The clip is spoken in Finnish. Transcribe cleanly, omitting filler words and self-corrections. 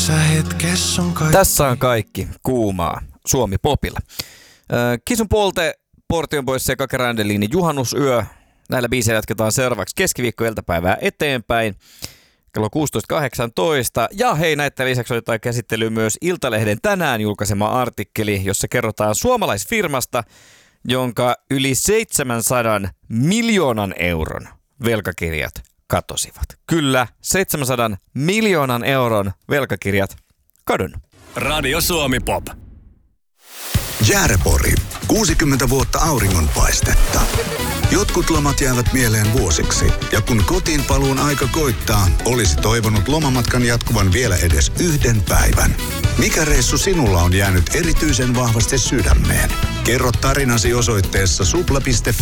Tässä on kaikki kuumaa Suomi Popilla. Kisun Polte, Portion Boys sekä Kakerandeliini Juhannusyö. Näillä biiseillä jatketaan seuraavaksi keskiviikko-iltapäivää eteenpäin. Kello 16.18. Ja hei, näitä lisäksi otetaan käsittelyyn myös Iltalehden tänään julkaisema artikkeli, jossa kerrotaan suomalaisfirmasta, jonka yli 700 miljoonan euron velkakirjat katosivat. Kyllä, 700 miljoonan euron velkakirjat kadonnut. Radio Suomi Pop. Jäärepori. 60 vuotta auringonpaistetta. Jotkut lomat jäävät mieleen vuosiksi. Ja kun kotiin paluun aika koittaa, olisi toivonut lomamatkan jatkuvan vielä edes yhden päivän. Mikä reissu sinulla on jäänyt erityisen vahvasti sydämeen? Kerro tarinasi osoitteessa supla.fi.